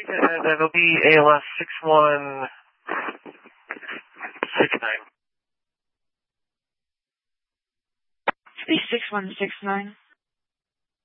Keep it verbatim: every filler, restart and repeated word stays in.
Uh, that'll be A L S six one six nine. Be six one six nine.